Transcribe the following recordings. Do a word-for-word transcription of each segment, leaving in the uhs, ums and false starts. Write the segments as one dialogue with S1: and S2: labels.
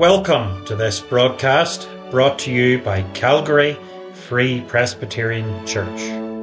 S1: Welcome to this broadcast brought to you by Calgary Free Presbyterian Church.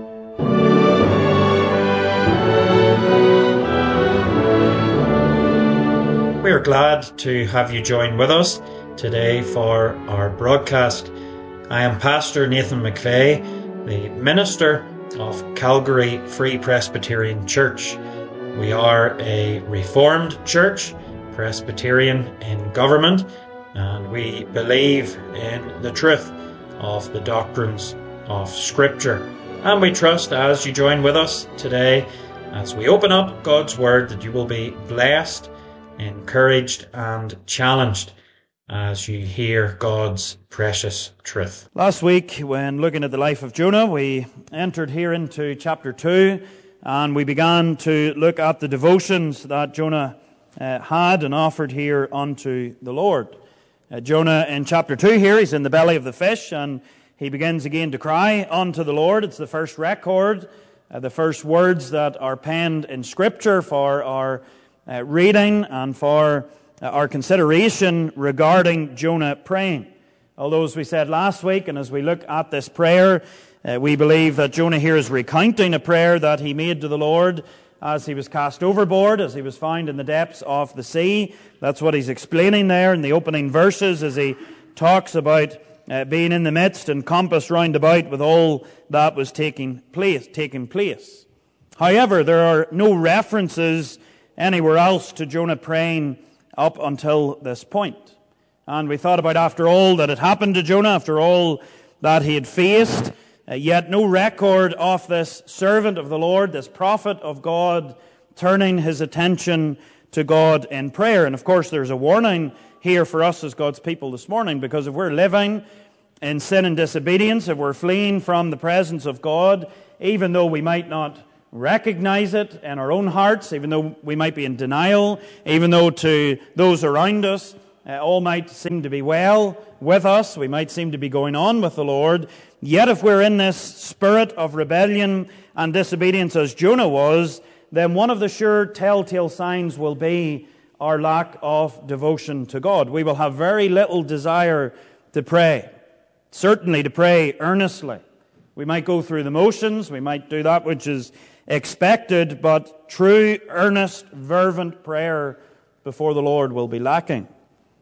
S1: We are glad to have you join with us today for our broadcast. I am Pastor Nathan McVeigh, the minister of Calgary Free Presbyterian Church. We are a Reformed church, Presbyterian in government, and we believe in the truth of the doctrines of Scripture. And we trust as you join with us today, as we open up God's Word, that you will be blessed, encouraged and challenged as you hear God's precious truth.
S2: Last week, when looking at the life of Jonah, we entered here into chapter two, and we began to look at the devotions that Jonah uh, had and offered here unto the Lord. Uh, Jonah in chapter two here, he's in the belly of the fish, and he begins again to cry unto the Lord. It's the first record, uh, the first words that are penned in Scripture for our uh, reading and for uh, our consideration regarding Jonah praying. Although, as we said last week, and as we look at this prayer, uh, we believe that Jonah here is recounting a prayer that he made to the Lord as he was cast overboard, as he was found in the depths of the sea. That's what he's explaining there in the opening verses as he talks about uh, being in the midst and compassed round about with all that was taking place, taking place. However, there are no references anywhere else to Jonah praying up until this point. And we thought about, after all that had happened to Jonah, after all that he had faced, uh, yet no record of this servant of the Lord, this prophet of God, turning his attention to God in prayer. And of course, there's a warning here for us as God's people this morning, because if we're living in sin and disobedience, if we're fleeing from the presence of God, even though we might not recognize it in our own hearts, even though we might be in denial, even though to those around us uh, all might seem to be well with us, we might seem to be going on with the Lord, yet if we're in this spirit of rebellion and disobedience as Jonah was, then one of the sure telltale signs will be our lack of devotion to God. We will have very little desire to pray, certainly to pray earnestly. We might go through the motions, we might do that which is expected, but true, earnest, fervent prayer before the Lord will be lacking.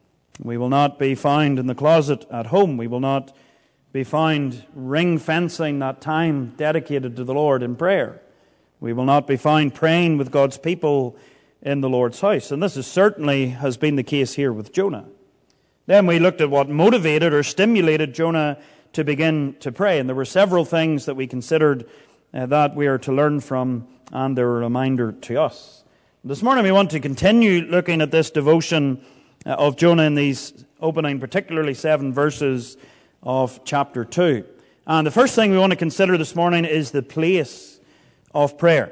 S2: We will not be found in the closet at home. We will not be found ring-fencing that time dedicated to the Lord in prayer. We will not be found praying with God's people in the Lord's house. And this is certainly has been the case here with Jonah. Then we looked at what motivated or stimulated Jonah to begin to pray. And there were several things that we considered uh, that we are to learn from, and they're a reminder to us. This morning we want to continue looking at this devotion uh, of Jonah in these opening, particularly seven verses of chapter two. And the first thing we want to consider this morning is the place of prayer.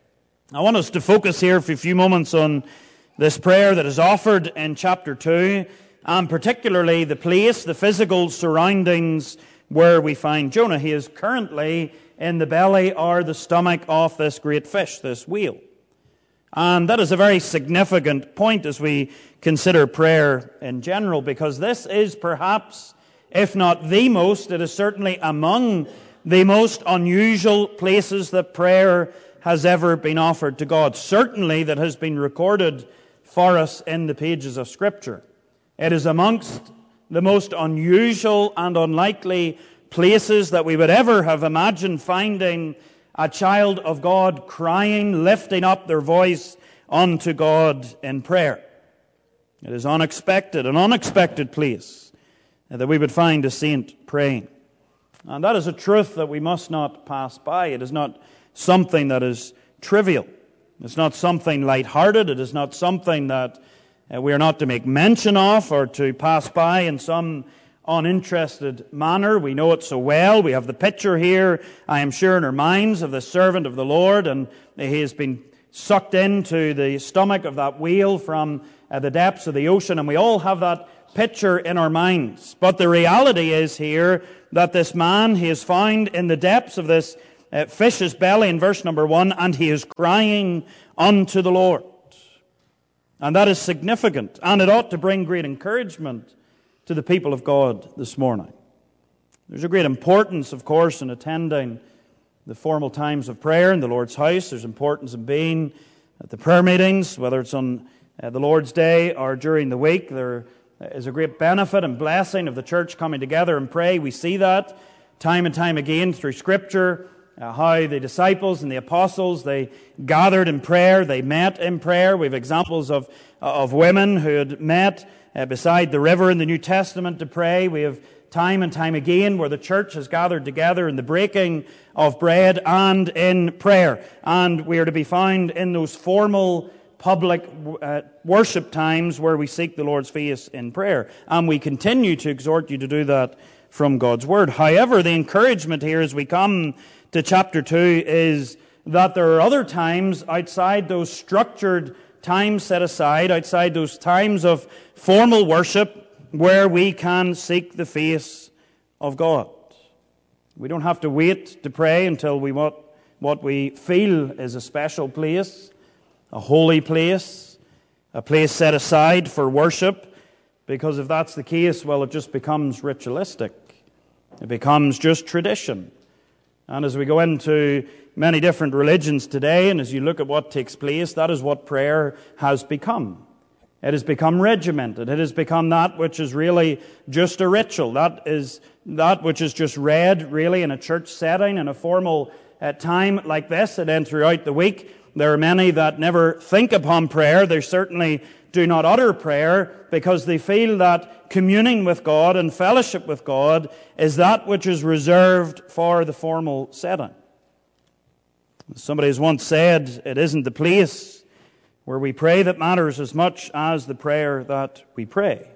S2: I want us to focus here for a few moments on this prayer that is offered in chapter two, and particularly the place, the physical surroundings where we find Jonah. He is currently in the belly or the stomach of this great fish, this whale. And that is a very significant point as we consider prayer in general, because this is perhaps, if not the most, it is certainly among the most unusual places that prayer has ever been offered to God. Certainly that has been recorded for us in the pages of Scripture. It is amongst the most unusual and unlikely places that we would ever have imagined finding a child of God crying, lifting up their voice unto God in prayer. It is unexpected, an unexpected place that we would find a saint praying. And that is a truth that we must not pass by. It is not something that is trivial. It's not something lighthearted. It is not something that uh, we are not to make mention of or to pass by in some uninterested manner. We know it so well. We have the picture here, I am sure, in our minds of the servant of the Lord, and he has been sucked into the stomach of that whale from uh, the depths of the ocean, and we all have that picture in our minds. But the reality is here that this man, he is found in the depths of this uh, fish's belly in verse number one, and he is crying unto the Lord. And that is significant, and it ought to bring great encouragement to the people of God this morning. There's a great importance, of course, in attending the formal times of prayer in the Lord's house. There's importance in being at the prayer meetings, whether it's on uh, the Lord's Day or during the week. There is a great benefit and blessing of the church coming together and pray. We see that time and time again through Scripture, uh, how the disciples and the apostles, they gathered in prayer, they met in prayer. We have examples of, of women who had met uh, beside the river in the New Testament to pray. We have time and time again where the church has gathered together in the breaking of bread and in prayer. And we are to be found in those formal public uh, worship times where we seek the Lord's face in prayer. And we continue to exhort you to do that from God's Word. However, the encouragement here as we come to chapter two is that there are other times outside those structured times set aside, outside those times of formal worship, where we can seek the face of God. We don't have to wait to pray until we want what we feel is a special place, a holy place, a place set aside for worship, because if that's the case, well, it just becomes ritualistic. It becomes just tradition. And as we go into many different religions today, and as you look at what takes place, that is what prayer has become. It has become regimented. It has become that which is really just a ritual. That is that which is just read really in a church setting, in a formal uh, time like this, and then throughout the week. There are many that never think upon prayer. They certainly do not utter prayer because they feel that communing with God and fellowship with God is that which is reserved for the formal setting. Somebody has once said, it isn't the place where we pray that matters as much as the prayer that we pray.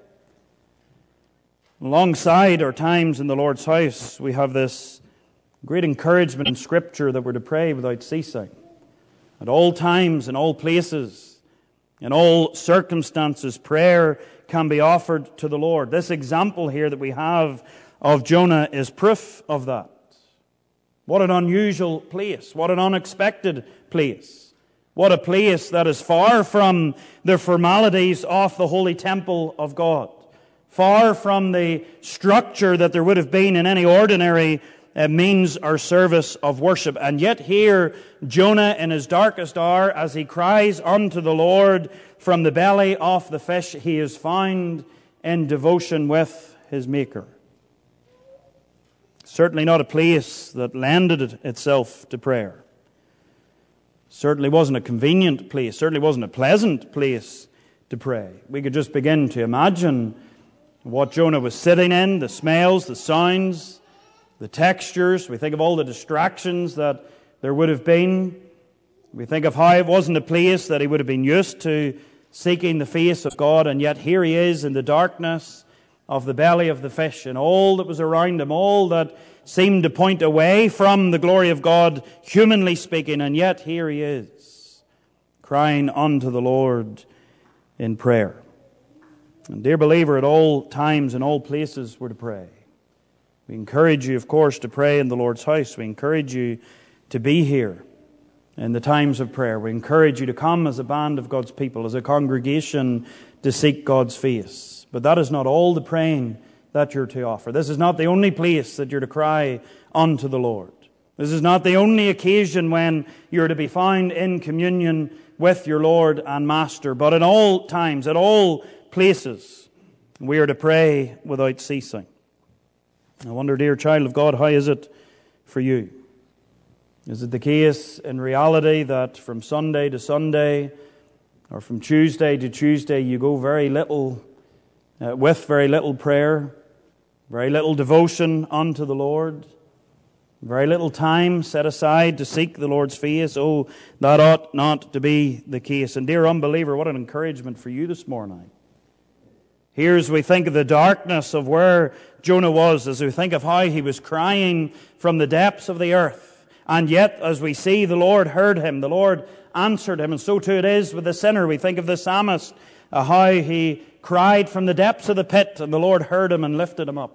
S2: Alongside our times in the Lord's house, we have this great encouragement in Scripture that we're to pray without ceasing. At all times, in all places, in all circumstances, prayer can be offered to the Lord. This example here that we have of Jonah is proof of that. What an unusual place. What an unexpected place. What a place that is far from the formalities of the holy temple of God. Far from the structure that there would have been in any ordinary uh, means or service of worship. And yet here, Jonah in his darkest hour, as he cries unto the Lord from the belly of the fish, he is found in devotion with his Maker. Certainly not a place that lended itself to prayer. Certainly wasn't a convenient place. Certainly wasn't a pleasant place to pray. We could just begin to imagine what Jonah was sitting in, the smells, the sounds, the textures. We think of all the distractions that there would have been. We think of how it wasn't a place that he would have been used to seeking the face of God, and yet here he is in the darkness of the belly of the fish, and all that was around him, all that seemed to point away from the glory of God, humanly speaking, and yet here he is, crying unto the Lord in prayer. And dear believer, at all times and all places we're to pray. We encourage you, of course, to pray in the Lord's house. We encourage you to be here in the times of prayer. We encourage you to come as a band of God's people, as a congregation to seek God's face. But that is not all the praying that you're to offer. This is not the only place that you're to cry unto the Lord. This is not the only occasion when you're to be found in communion with your Lord and Master. But at all times, at all places, we are to pray without ceasing. I wonder, dear child of God, how is it for you? Is it the case in reality that from Sunday to Sunday, or from Tuesday to Tuesday, you go very little, uh, with very little prayer, very little devotion unto the Lord, very little time set aside to seek the Lord's face? Oh, that ought not to be the case. And dear unbeliever, what an encouragement for you this morning. Here as we think of the darkness of where Jonah was, as we think of how he was crying from the depths of the earth, and yet as we see the Lord heard him, the Lord answered him, and so too it is with the sinner. We think of the psalmist, uh, how he cried from the depths of the pit, and the Lord heard him and lifted him up.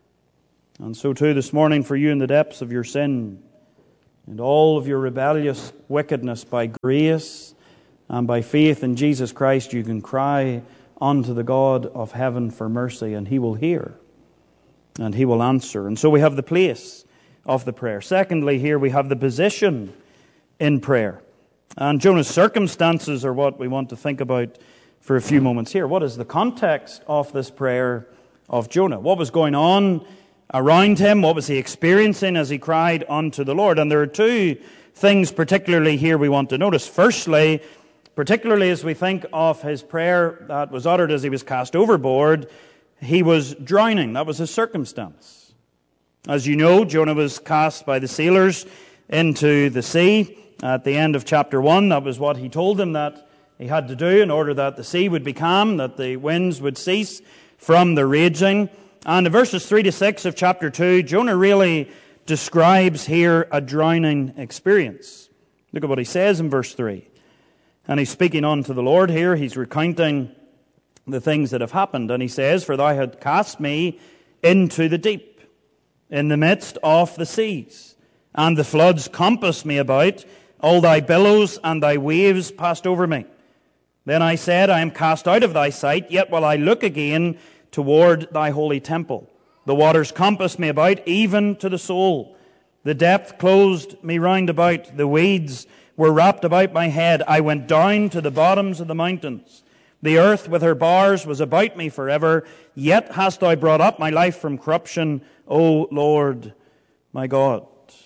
S2: And so too this morning for you in the depths of your sin and all of your rebellious wickedness, by grace And by faith in Jesus Christ, you can cry unto the God of heaven for mercy, and He will hear, and He will answer. And so we have the place of the prayer. Secondly, here we have the position in prayer. And Jonah's circumstances are what we want to think about for a few moments here. What is the context of this prayer of Jonah? What was going on around him? What was he experiencing as he cried unto the Lord? And there are two things particularly here we want to notice. Firstly, particularly as we think of his prayer that was uttered as he was cast overboard, he was drowning. That was his circumstance. As you know, Jonah was cast by the sailors into the sea at the end of chapter one. That was what he told them that he had to do in order that the sea would be calm, that the winds would cease from the raging. And in verses three to six of chapter two, Jonah really describes here a drowning experience. Look at what he says in verse three. And he's speaking unto the Lord here. He's recounting the things that have happened. And he says, For thou hast cast me into the deep, in the midst of the seas, and the floods compassed me about. All thy billows and thy waves passed over me. Then I said, I am cast out of thy sight, yet will I look again toward thy holy temple. The waters compassed me about, even to the soul. The depth closed me round about. The weeds were wrapped about my head. I went down to the bottoms of the mountains. The earth with her bars was about me forever. Yet hast thou brought up my life from corruption, O Lord my God.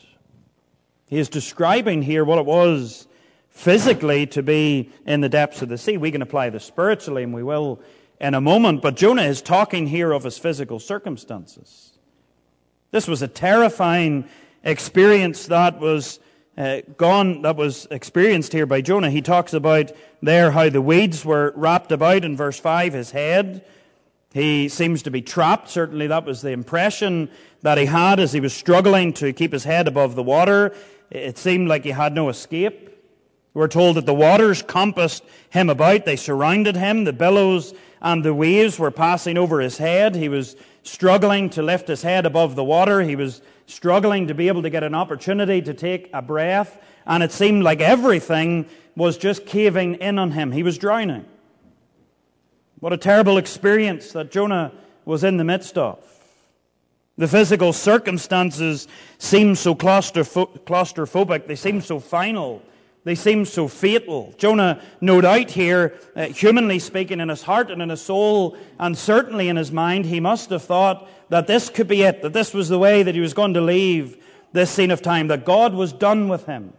S2: He is describing here what it was physically to be in the depths of the sea. We can apply this spiritually, and we will in a moment. But Jonah is talking here of his physical circumstances. This was a terrifying experience that was uh, gone, that was experienced here by Jonah. He talks about there how the weeds were wrapped about in verse five, his head. He seems to be trapped. Certainly that was the impression that he had as he was struggling to keep his head above the water. It seemed like he had no escape. We're told that the waters compassed him about. They surrounded him. The billows and the waves were passing over his head. He was struggling to lift his head above the water. He was struggling to be able to get an opportunity to take a breath. And it seemed like everything was just caving in on him. He was drowning. What a terrible experience that Jonah was in the midst of. The physical circumstances seem so claustrophobic. They seem so final. They seem so fatal. Jonah, no doubt here, uh, humanly speaking, in his heart and in his soul, and certainly in his mind, he must have thought that this could be it, that this was the way that he was going to leave this scene of time, that God was done with him,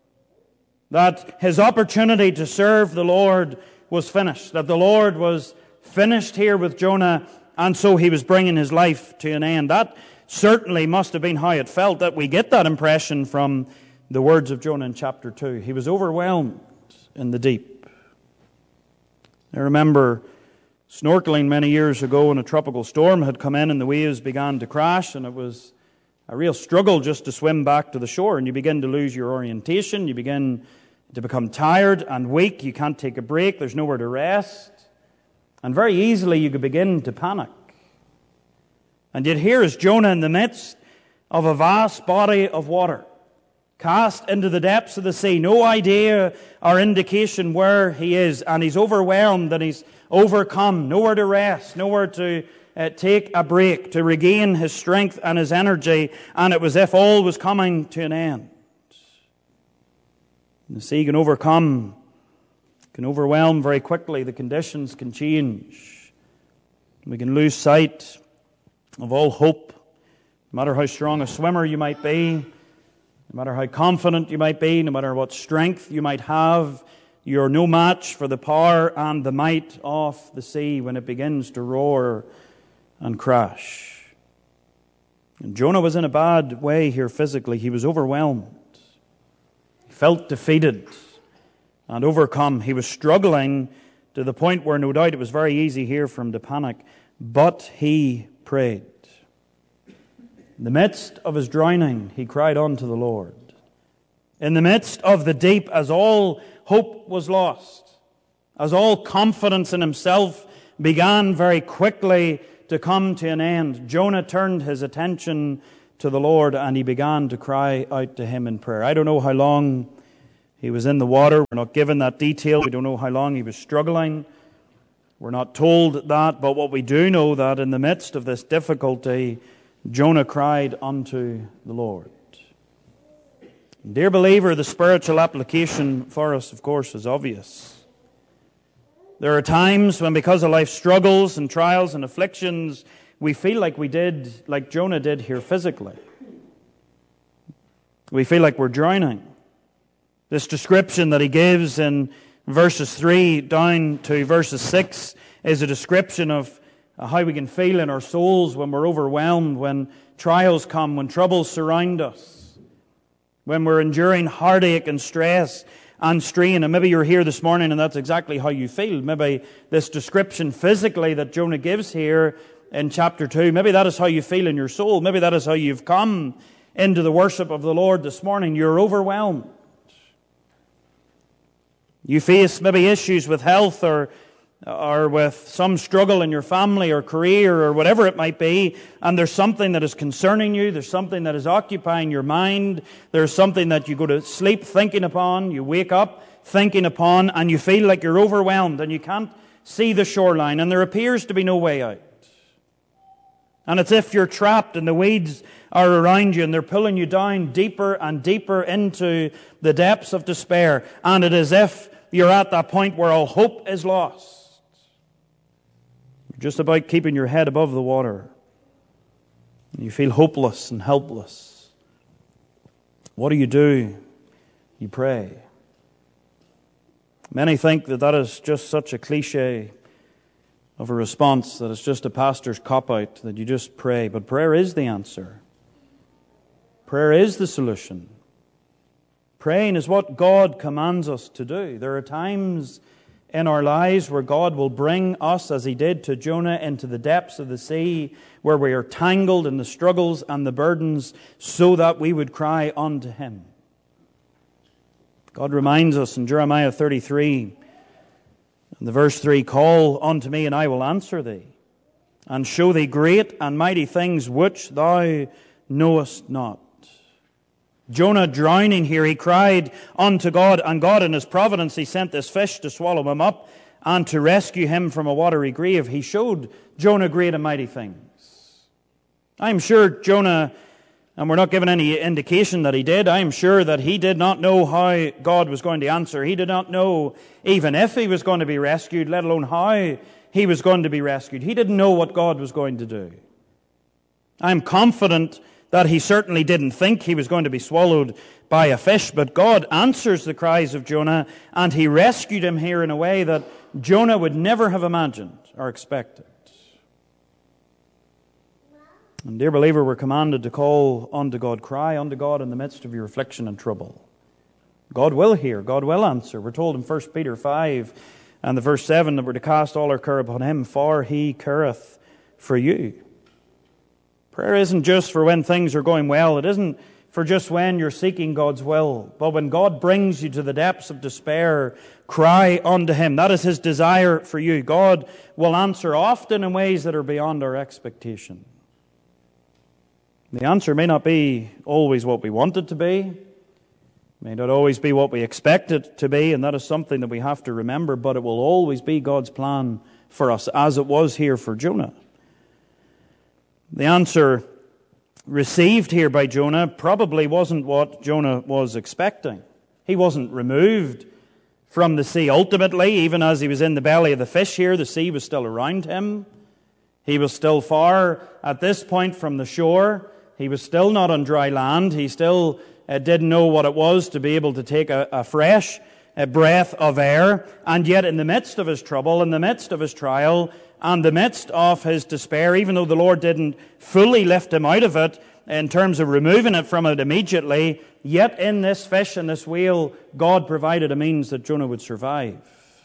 S2: that his opportunity to serve the Lord was finished, that the Lord was finished here with Jonah, and so he was bringing his life to an end. That certainly must have been how it felt, that we get that impression from the words of Jonah in chapter two. He was overwhelmed in the deep. I remember snorkeling many years ago when a tropical storm had come in and the waves began to crash, and it was a real struggle just to swim back to the shore, and you begin to lose your orientation, you begin to become tired and weak, you can't take a break, there's nowhere to rest, and very easily you could begin to panic. And yet here is Jonah in the midst of a vast body of water, cast into the depths of the sea, no idea or indication where he is, and he's overwhelmed and he's overcome, nowhere to rest, nowhere to uh, take a break, to regain his strength and his energy, and it was as if all was coming to an end. And the sea can overcome, can overwhelm very quickly, the conditions can change. We can lose sight of all hope, no matter how strong a swimmer you might be, no matter how confident you might be, no matter what strength you might have, you're no match for the power and the might of the sea when it begins to roar and crash. And Jonah was in a bad way here physically. He was overwhelmed. He felt defeated and overcome. He was struggling to the point where no doubt it was very easy here for him to panic. But he prayed. In the midst of his drowning, he cried unto the Lord. In the midst of the deep, as all hope was lost, as all confidence in himself began very quickly to come to an end, Jonah turned his attention to the Lord and he began to cry out to him in prayer. I don't know how long He was in the water. We're not given that detail. We don't know how long he was struggling. We're not told that, but what we do know that in the midst of this difficulty, Jonah cried unto the Lord. Dear believer, the spiritual application for us, of course, is obvious. There are times when, because of life's struggles and trials and afflictions, we feel like we did, like Jonah did here physically. We feel like we're drowning. This description that he gives in verses three down to verses six is a description of how we can feel in our souls when we're overwhelmed, when trials come, when troubles surround us, when we're enduring heartache and stress and strain. And maybe you're here this morning and that's exactly how you feel. Maybe this description physically that Jonah gives here in chapter two, maybe that is how you feel in your soul. Maybe that is how you've come into the worship of the Lord this morning. You're overwhelmed. You face maybe issues with health or or with some struggle in your family or career or whatever it might be, and there's something that is concerning you, there's something that is occupying your mind, there's something that you go to sleep thinking upon, you wake up thinking upon, and you feel like you're overwhelmed and you can't see the shoreline and there appears to be no way out. And it's if you're trapped and the weeds are around you and they're pulling you down deeper and deeper into the depths of despair, and it is if you're at that point where all hope is lost. You're just about keeping your head above the water. You feel hopeless and helpless. What do you do? You pray. Many think that that is just such a cliche of a response, that it's just a pastor's cop-out, that you just pray. But prayer is the answer. Prayer is the solution. Praying is what God commands us to do. There are times in our lives where God will bring us, as He did to Jonah, into the depths of the sea, where we are tangled in the struggles and the burdens, so that we would cry unto Him. God reminds us in Jeremiah thirty-three, in the verse three, "Call unto me, and I will answer thee, and show thee great and mighty things which thou knowest not." Jonah drowning here, he cried unto God, and God in His providence, He sent this fish to swallow him up and to rescue him from a watery grave. He showed Jonah great and mighty things. I'm sure Jonah, and we're not given any indication that he did, I'm sure that he did not know how God was going to answer. He did not know even if he was going to be rescued, let alone how he was going to be rescued. He didn't know what God was going to do. I'm confident that he certainly didn't think he was going to be swallowed by a fish, but God answers the cries of Jonah, and He rescued him here in a way that Jonah would never have imagined or expected. And dear believer, we're commanded to call unto God, cry unto God in the midst of your affliction and trouble. God will hear, God will answer. We're told in First Peter five and the verse seven that we're to cast all our care upon Him, for He careth for you. Prayer isn't just for when things are going well. It isn't for just when you're seeking God's will. But when God brings you to the depths of despair, cry unto Him. That is His desire for you. God will answer often in ways that are beyond our expectation. The answer may not be always what we want it to be. May not always be what we expect it to be, and that is something that we have to remember, but it will always be God's plan for us, as it was here for Jonah. The answer received here by Jonah probably wasn't what Jonah was expecting. He wasn't removed from the sea ultimately. Even as he was in the belly of the fish here, the sea was still around him. He was still far at this point from the shore. He was still not on dry land. He still uh, didn't know what it was to be able to take a, a fresh a breath of air. And yet in the midst of his trouble, in the midst of his trial, and the midst of his despair, even though the Lord didn't fully lift him out of it in terms of removing it from it immediately, yet in this fish and this whale, God provided a means that Jonah would survive.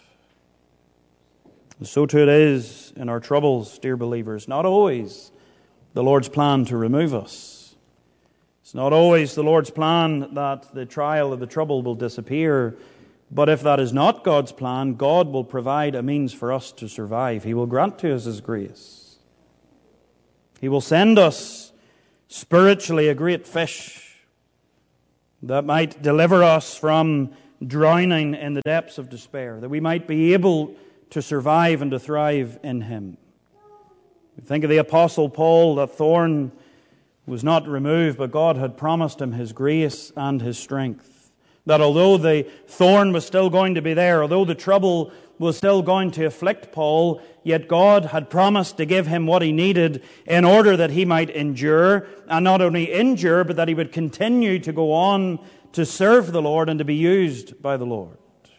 S2: And so too it is in our troubles, dear believers. Not always the Lord's plan to remove us. It's not always the Lord's plan that the trial or the trouble will disappear. But if that is not God's plan, God will provide a means for us to survive. He will grant to us His grace. He will send us spiritually a great fish that might deliver us from drowning in the depths of despair, that we might be able to survive and to thrive in Him. We think of the Apostle Paul, that thorn was not removed, but God had promised him His grace and His strength. That although the thorn was still going to be there, although the trouble was still going to afflict Paul, yet God had promised to give him what he needed in order that he might endure, and not only endure, but that he would continue to go on to serve the Lord and to be used by the Lord.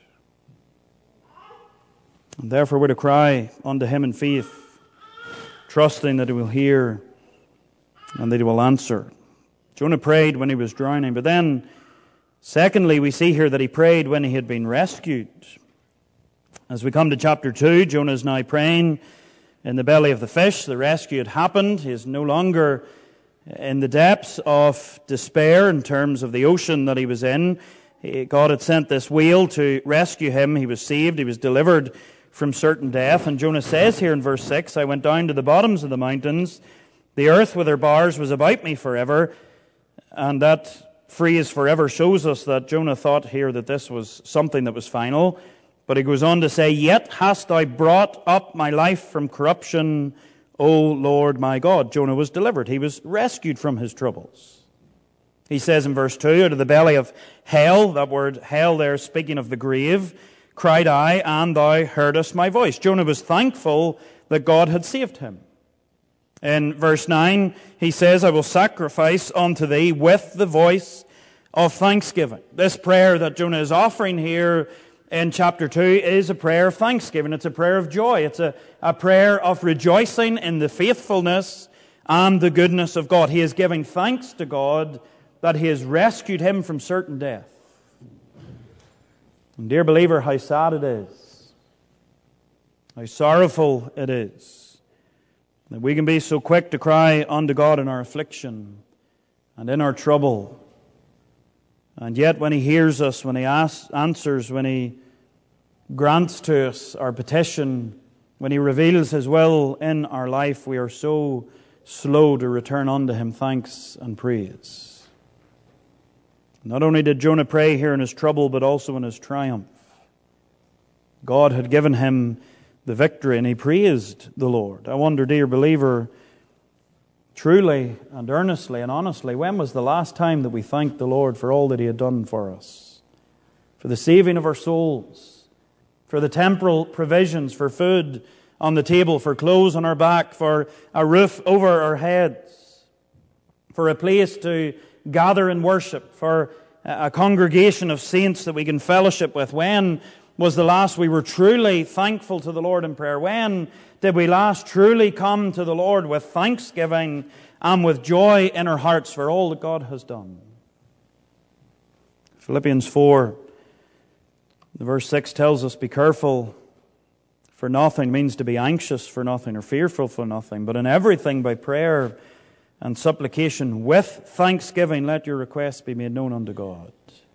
S2: And therefore we're to cry unto Him in faith, trusting that He will hear and that He will answer. Jonah prayed when he was drowning, but then, secondly, we see here that he prayed when he had been rescued. As we come to chapter two, Jonah is now praying in the belly of the fish. The rescue had happened. He is no longer in the depths of despair in terms of the ocean that he was in. God had sent this whale to rescue him. He was saved. He was delivered from certain death. And Jonah says here in verse six, I went down to the bottoms of the mountains. The earth with her bars was about me forever. And that phrase forever shows us that Jonah thought here that this was something that was final. But he goes on to say, Yet hast thou brought up my life from corruption, O Lord my God. Jonah was delivered. He was rescued from his troubles. He says in verse two, Out of the belly of hell, that word hell there speaking of the grave, cried I, and thou heardest my voice. Jonah was thankful that God had saved him. In verse nine, he says, I will sacrifice unto thee with the voice of thanksgiving. This prayer that Jonah is offering here in chapter two is a prayer of thanksgiving. It's a prayer of joy. It's a, a prayer of rejoicing in the faithfulness and the goodness of God. He is giving thanks to God that He has rescued him from certain death. And dear believer, how sad it is, how sorrowful it is, that we can be so quick to cry unto God in our affliction and in our trouble. And yet when He hears us, when He asks, answers, when He grants to us our petition, when He reveals His will in our life, we are so slow to return unto Him thanks and praise. Not only did Jonah pray here in his trouble, but also in his triumph. God had given him the victory, and he praised the Lord. I wonder, dear believer, truly and earnestly and honestly, when was the last time that we thanked the Lord for all that He had done for us? For the saving of our souls, for the temporal provisions, for food on the table, for clothes on our back, for a roof over our heads, for a place to gather and worship, for a congregation of saints that we can fellowship with. When was the last we were truly thankful to the Lord in prayer? When did we last truly come to the Lord with thanksgiving and with joy in our hearts for all that God has done? Philippians four, the verse six tells us, Be careful for nothing, means to be anxious for nothing or fearful for nothing, but in everything by prayer and supplication with thanksgiving let your requests be made known unto God.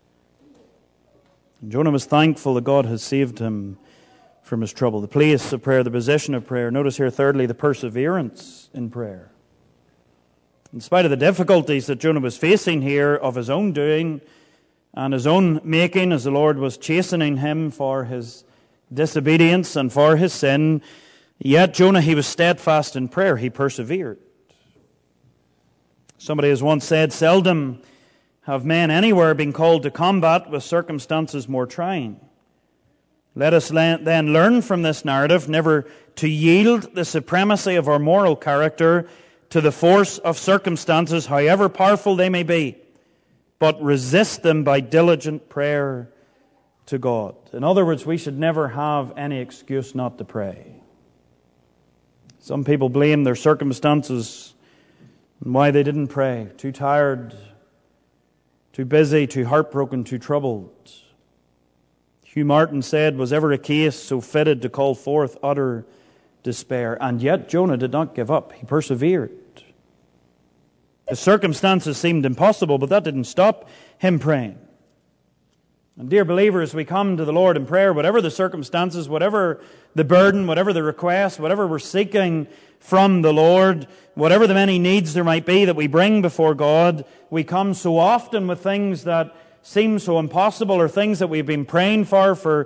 S2: And Jonah was thankful that God had saved him from his trouble. The place of prayer, the position of prayer. Notice here, thirdly, the perseverance in prayer. In spite of the difficulties that Jonah was facing here of his own doing and his own making, as the Lord was chastening him for his disobedience and for his sin, yet Jonah, he was steadfast in prayer. He persevered. Somebody has once said, seldom have men anywhere been called to combat with circumstances more trying. Let us then learn from this narrative never to yield the supremacy of our moral character to the force of circumstances, however powerful they may be, but resist them by diligent prayer to God. In other words, we should never have any excuse not to pray. Some people blame their circumstances and why they didn't pray. Too tired, too busy, too heartbroken, too troubled. Hugh Martin said, was ever a case so fitted to call forth utter despair? And yet Jonah did not give up. He persevered. The circumstances seemed impossible, but that didn't stop him praying. And dear believers, we come to the Lord in prayer, whatever the circumstances, whatever the burden, whatever the request, whatever we're seeking from the Lord, whatever the many needs there might be that we bring before God, we come so often with things that seem so impossible, or things that we've been praying for for